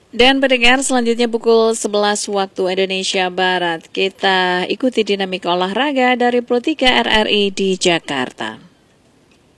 Dan pendengar, selanjutnya pukul 11 waktu Indonesia Barat, kita ikuti dinamika olahraga dari Pro 3 RRI di Jakarta.